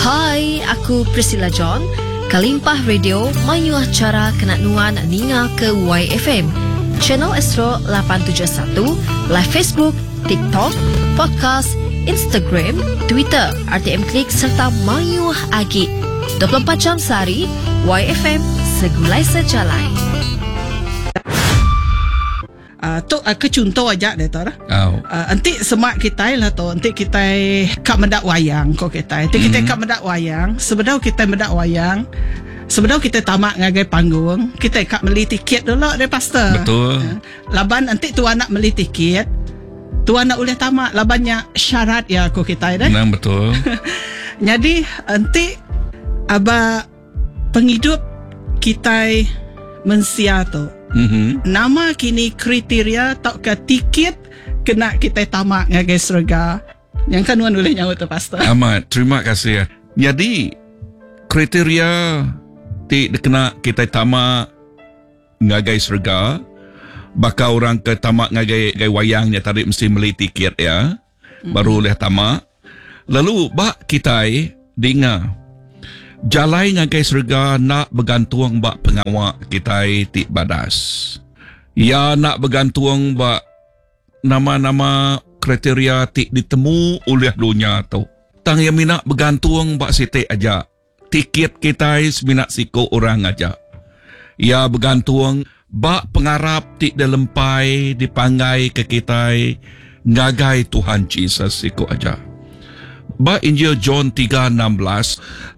Hai, aku Priscilla John. Kalimpah Radio mayu acara kenak-nuan ninga ke YFM. Channel Astro 871, live Facebook, TikTok, podcast, Instagram, Twitter, RTM Klik serta mayu agi. 24 jam sehari, YFM segulai sejalai. Tu contoh aja deh tu lah. Nanti semak kita lah tu. Nanti kita kat mendak wayang kau kita. Nanti kita kat mendak wayang. Sebenarnya kita mendak wayang. Sebenarnya kita tamak ngagai panggung. Kita kat beli tiket dulu deh pastor. Betul. Laban nanti tu anak beli tiket. Tu anak boleh tamak. Labannya syarat ya kau kita deh. Nah, betul. Jadi nanti aba penghidup kita mensia tu. Nama kini kriteria tak ke tiket kena kita tamak ngagai surga. Yang kan wan boleh nyawa tu pastor. Amat, terima kasih. Jadi kriteria kena kita tamak ngagai surga. Baka orang ke tamak ngagai wayangnya tadi mesti beli tiket ya. Baru boleh tamak. Lalu bak kita dengar jalai ngagai surga nak bergantung bak pengawak kita ti badas. Ya nak bergantung bak nama-nama kriteria ti ditemu oleh dunia tu. Tang yang minat bergantung bak siti aja. Tiket kita minat siko orang aja. Ya bergantung bak pengarap ti dalempai dipanggai ke kita ngagai Tuhan Yesus siko aja. Ba Injil John 3:16